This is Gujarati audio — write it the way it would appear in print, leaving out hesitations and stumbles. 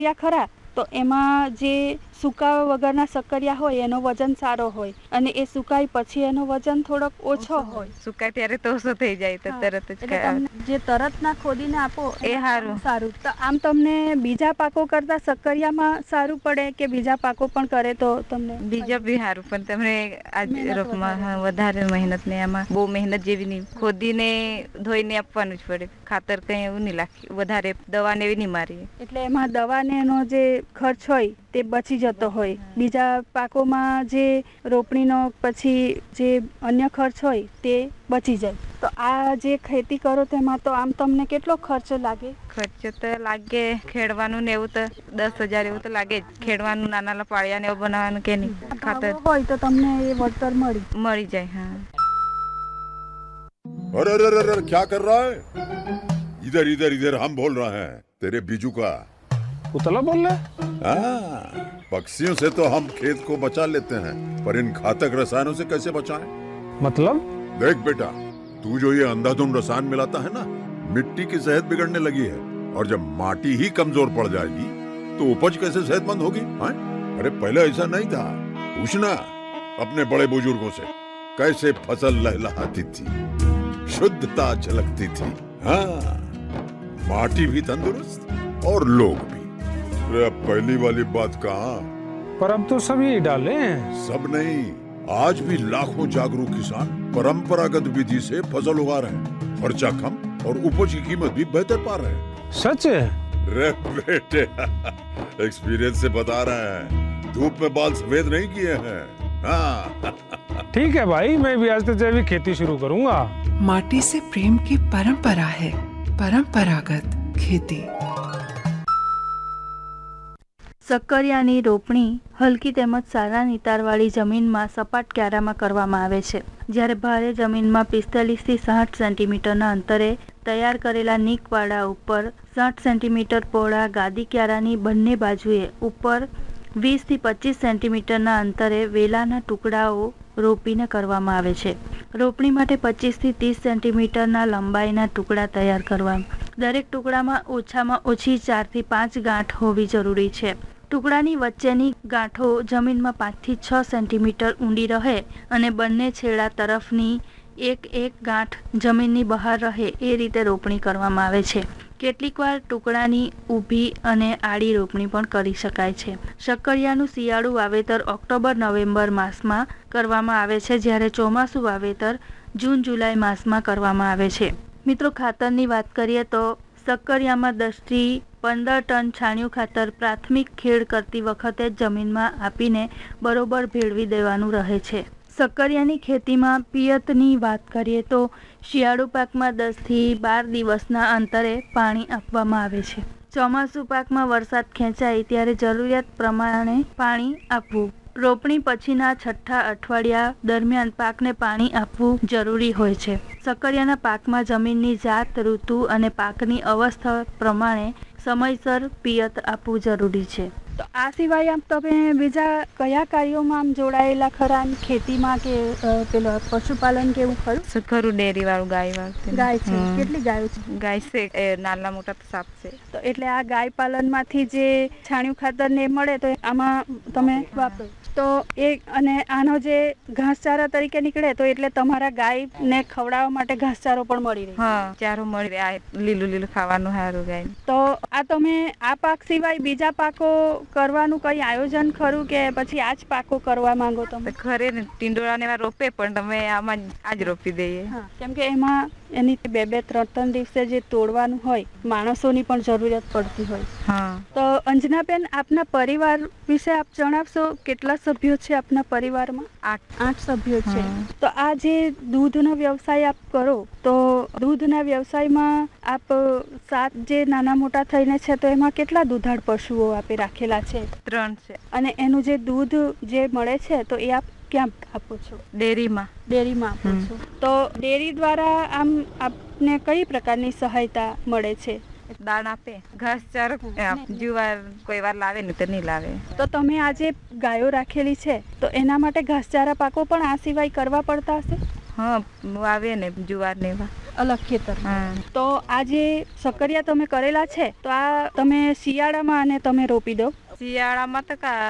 સક્કરિયા ખરા તો એમાં જે સુકાવા વગરના સક્કરિયા હોય એનો વજન સારો હોય અને એ સુકાય પછી એનો વજન થોડોક ઓછો હોય. સુકાય ત્યારે તો ઓછો થઈ જાય તો તરત જ એટલે તમને જે તરતના ખોદીને આપો એ સારું. તો આમ તમને બીજા પાકો કરતા સક્કરિયામાં સારું પડે કે બીજા પાકો પણ કરે તો તમને? બીજા બી સારું, પણ તમને આજ રોપમાં વધારે મહેનત ને આમાં બહુ મહેનત જેવી નહીં, ખોદીને ધોઈને આપવાનું જ પડે. ખાતર કઈ એવું નહીં નાખી, વધારે દવા ને એવી નહીં મારીએ. એટલે એમાં દવાને એનો જે ખર્ચ હોય તે બચી જતો હોય. બીજા પાકોમાં જે રોપણીનો પછી જે અન્ય ખર્ચ હોય તે બચી જાય. તો આ જે ખેતી કરો તેમાં તો આમ તમને કેટલો ખર્ચ લાગે? ખર્ચ તો લાગે, ખેડવાનું ને એવું તો 10,000 એવું તો લાગે જ. ખેડવાનું નાના પાળિયા ને એવું બનાવવાનું કે નહીં, ખાતર હોય તો તમને એ વળતર મળી જાય. હા. अरे अरे अरे अरे क्या कर रहा है? इधर इधर इधर हम बोल रहे हैं तेरे बीजू का। उतला बोल रहा है? हाँ, पक्षियों से तो हम खेत को बचा लेते हैं, पर इन घातक रसायनों से कैसे बचाएं? मतलब? देख बेटा, तू जो ये अंधाधुंध रसायन मिलाता है ना, मिट्टी की सेहत बिगड़ने लगी है। और जब माटी ही कमजोर पड़ जाएगी तो उपज कैसे सेहतमंद होगी? हाँ? अरे पहले ऐसा नहीं था। पूछना अपने बड़े बुजुर्गों से, कैसे फसल लहलहाती थी, शुद्धता झलकती थी। हाँ, माटी भी तंदुरुस्त और लोग भी। अरे अब पहली वाली बात कहाँ? पर अब तो सभी डाले हैं। सब नहीं, आज भी लाखों जागरूक किसान परंपरागत विधि से फसल उगा रहे हैं। खर्चा कम और उपज की कीमत भी बेहतर पा रहे हैं। सच है? रे बेटे, एक्सपीरियंस से बता रहे हैं, धूप में बाल सफेद नहीं किए हैं। हाँ। ठीक है भाई, मैं भी आज से जैविक खेती शुरू करूंगा। माटी से प्रेम की परंपरा है परंपरागत खेती। સક્કરિયાની રોપણી હલકી તેમજ સારા નિતારવાળી જમીનમાં સપાટ ક્યારામાં કરવામાં આવે છે. જ્યારે ભારે જમીનમાં 45 થી 60 સેન્ટીમીટરના અંતરે તૈયાર કરેલા નીકવાડા ઉપર 60 સેન્ટીમીટર પહોળા ગાદી ક્યારાની બંને બાજુએ ઉપર 20 થી 25 સેન્ટીમીટરના અંતરે વેલાના ટુકડાઓ રોપીને કરવામાં આવે છે. રોપણી માટે 25 થી 30 સેન્ટીમીટરના લંબાઈના ટુકડા તૈયાર કરવા. દરેક ટુકડામાં ઓછામાં ઓછી 4 થી 5 ગાંઠ હોવી જરૂરી છે. ટુકડાની વચ્ચેની ગાંઠો જમીનમાં 5 થી 6 સેન્ટીમીટર ઊંડી રહે અને બંને છેડા તરફની એક ગાંઠ જમીનની બહાર રહે એ રીતે રોપણી કરવામાં આવે છે. કેટલીકવાર ટુકડાની ઊભી અને આડી રોપણી પણ કરી શકાય છે. સક્કરિયાનું શિયાળુ વાવેતર ઓક્ટોબર-નવેમ્બર માસમાં કરવામાં આવે છે, જ્યારે ચોમાસું વાવેતર જૂન-જુલાઈ માસમાં કરવામાં આવે છે. મિત્રો, ખાતરની વાત કરીએ તો સક્કરિયામાં 10 થી 15 ટન છાણિયું ખાતર પ્રાથમિક ખેડ કરતી વખતે જ જમીનમાં આપીને બરોબર ભેળવી દેવાનું રહે છે. સક્કરિયાની ખેતીમાં પિયતની વાત કરીએ તો શિયાળુ પાકમાં 10 થી 12 દિવસના અંતરે પાણી આપવામાં આવે છે. ચોમાસુ પાકમાં વરસાદ ખેંચાય ત્યારે જરૂરિયાત પ્રમાણે પાણી આપવું. રોપણી પછીના 6થા અઠવાડિયા દરમિયાન પાકને પાણી આપવું જરૂરી હોય છે. સક્કરિયાના પાકમાં જમીનની જાત, ઋતુ અને પાકની અવસ્થા પ્રમાણે સમયસર પિયત આપવું જરૂરી છે. તો આ સિવાય આમ તમે બીજા કયા કાર્યોમાં આમ જોડાયેલા ખરા? ખેતીમાં કે પેલો પશુપાલન કે એવું ખરું? ખરું, ડેરી વાળું, ગાય વાળું. ગાય છે? કેટલી ગાયો છે? ગાય છે, નાના મોટા તો 7 છે. તો એટલે આ ગાય પાલનમાંથી જે છાણિયું ખાતર ને મળે તો આમાં તમે વાપરો તો એ, અને આનો જે ઘાસચારા તરીકે નીકળે તો એટલે તમારા ગાયને ખવડાવવા માટે ઘાસચારો પણ મળી રહે. હા, ચારો મળી રહે. લીલું ખાવાનું સારું ગાય. તો આ તમે આ પાક સિવાય બીજા પાકો કરવાનું કઈ આયોજન ખરું કે પછી આ જ પાકો કરવા માંગો તમે? ખરે ને, ટીંડોળા ને એવા રોપે પણ તમે આમાં આજ રોપી દઈએ. કેમ કે એમાં એની 2-3 દિવસે જે તોડવાનું હોય, માણસોની પણ જરૂરિયાત પડતી હોય. હા. તો અંજનાબેન, આપના પરિવાર વિશે આપ જણાવશો? કેટલા સભ્યો છે આપના પરિવારમાં? 8 સભ્યો છે. તો આ જે દૂધનો વ્યવસાય આપ કરો તો દૂધના વ્યવસાયમાં આપ 7 જે નાના મોટા થઈને છે તો એમાં કેટલા દૂધાળ પશુઓ આપે રાખેલા છે? 3 છે. અને એનું જે દૂધ જે મળે છે તો એ આપ ક્યાં આપો છો? ડેરીમાં આપો છો. તો ડેરી દ્વારા આમ આપને કઈ પ્રકારની સહાયતા મળે છે? દાણ આપે, ઘાસચારો, જુવાર કોઈ વાર લાવે ને તો નહીં લાવે. તો તમે આ જે ગાયો રાખેલી છે તો એના માટે ઘાસચારા પાકો પણ આ સિવાય કરવા પડતા હશે? હા, આવે ને, જુવાર ને એવા. અલગ ખેતર. હા. તો આ જે સક્કરિયા તમે કરેલા છે તો આ તમે શિયાળામાં આને તમે રોપી દો. શિયાળામાં તો